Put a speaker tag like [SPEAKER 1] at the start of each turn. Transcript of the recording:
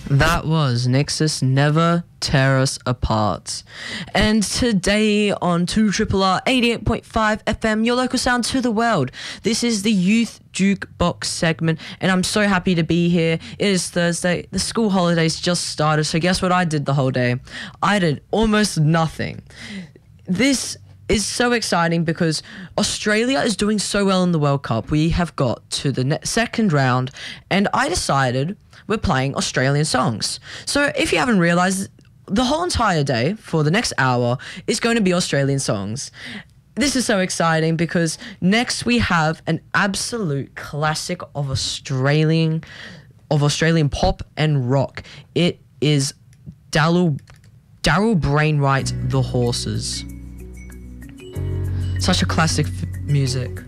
[SPEAKER 1] That was Nexus Never Tear Us Apart. And today on 2RRR 88.5 FM, your local sound to the world. This is the Youth Jukebox segment, and I'm so happy to be here. It is Thursday. The school holidays just started, so guess what I did the whole day? I did almost nothing. This is so exciting because Australia is doing so well in the World Cup. We have got to the second round, and I decided we're playing Australian songs. So if you haven't realised, the whole entire day for the next hour is going to be Australian songs. This is so exciting because next we have an absolute classic of Australian pop and rock. It is Daryl Brainwright, The Horses. Such a classic music.